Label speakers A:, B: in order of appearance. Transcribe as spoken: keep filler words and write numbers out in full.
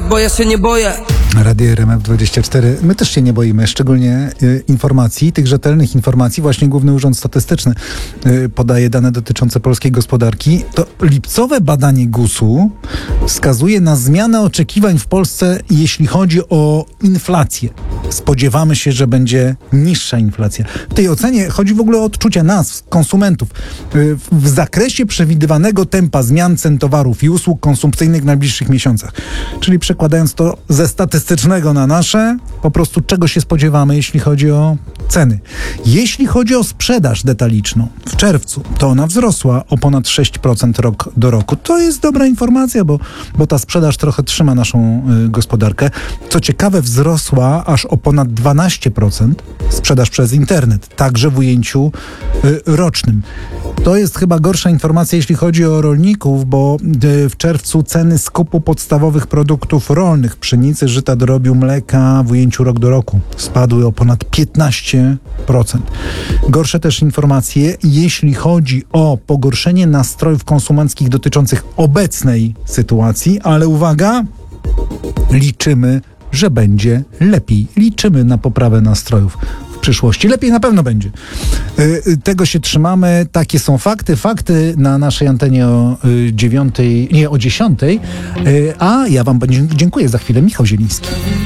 A: bo ja się nie boję.
B: Radio R M F dwadzieścia cztery. My też się nie boimy, szczególnie y, informacji, tych rzetelnych informacji. Właśnie Główny Urząd Statystyczny y, podaje dane dotyczące polskiej gospodarki. To lipcowe badanie gusu wskazuje na zmianę oczekiwań w Polsce, jeśli chodzi o inflację. Spodziewamy się, że będzie niższa inflacja. W tej ocenie chodzi w ogóle o odczucia nas, konsumentów, y, w zakresie przewidywanego tempa zmian cen towarów i usług konsumpcyjnych w najbliższych miesiącach. Czyli przekładając to ze statystycznego na nasze, po prostu czego się spodziewamy, jeśli chodzi o ceny. Jeśli chodzi o sprzedaż detaliczną w czerwcu, to ona wzrosła o ponad sześć procent rok do roku. To jest dobra informacja, bo, bo ta sprzedaż trochę trzyma naszą y, gospodarkę. Co ciekawe, wzrosła aż o ponad dwanaście procent sprzedaż przez internet, także w ujęciu y, rocznym. To jest chyba gorsza informacja, jeśli chodzi o rolników, bo y, w czerwcu ceny skupu podstawowych produktów rolnych, pszenicy, żyta, drobiu, mleka w ujęciu rok do roku spadły o ponad piętnaście procent. Gorsze też informacje, jeśli chodzi o pogorszenie nastrojów konsumenckich dotyczących obecnej sytuacji, ale uwaga, liczymy, że będzie lepiej. Liczymy na poprawę nastrojów w przyszłości. Lepiej na pewno będzie. Yy, tego się trzymamy. Takie są fakty. Fakty na naszej antenie o yy, dziewiątej, nie, o dziesiątej. Yy, a ja wam dziękuję. Za chwilę Michał Zieliński.